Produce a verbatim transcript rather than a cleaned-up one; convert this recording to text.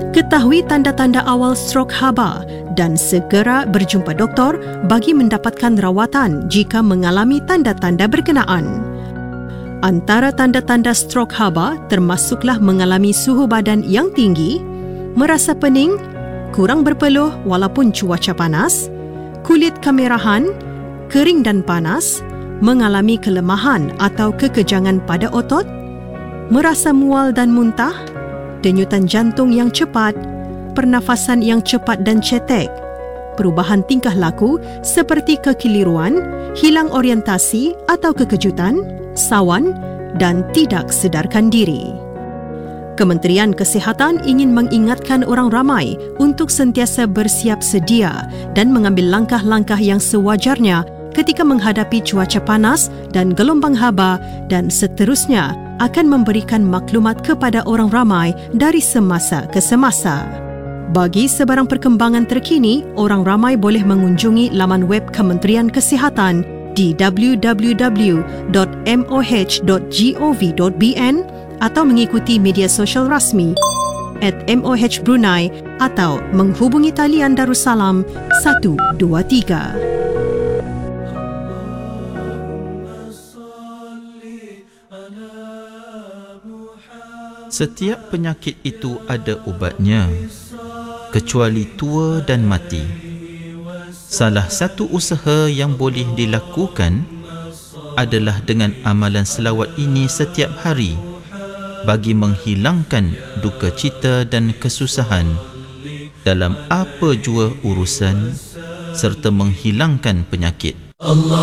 Ketahui tanda-tanda awal strok haba dan segera berjumpa doktor bagi mendapatkan rawatan jika mengalami tanda-tanda berkenaan. Antara tanda-tanda strok haba termasuklah mengalami suhu badan yang tinggi, merasa pening, kurang berpeluh walaupun cuaca panas, kulit kemerahan, kering dan panas, mengalami kelemahan atau kekejangan pada otot, merasa mual dan muntah, denyutan jantung yang cepat, pernafasan yang cepat dan cetek, perubahan tingkah laku seperti kekeliruan, hilang orientasi atau kekejutan, sawan dan tidak sedarkan diri. Kementerian Kesihatan ingin mengingatkan orang ramai untuk sentiasa bersiap sedia dan mengambil langkah-langkah yang sewajarnya ketika menghadapi cuaca panas dan gelombang haba dan seterusnya akan memberikan maklumat kepada orang ramai dari semasa ke semasa. Bagi sebarang perkembangan terkini, orang ramai boleh mengunjungi laman web Kementerian Kesihatan di w w w dot m o h dot gov dot b n atau mengikuti media sosial rasmi at M O H Brunei atau menghubungi talian Darussalam satu dua tiga. Setiap penyakit itu ada ubatnya, kecuali tua dan mati. Salah satu usaha yang boleh dilakukan adalah dengan amalan selawat ini setiap hari bagi menghilangkan duka cita dan kesusahan dalam apa jua urusan serta menghilangkan penyakit.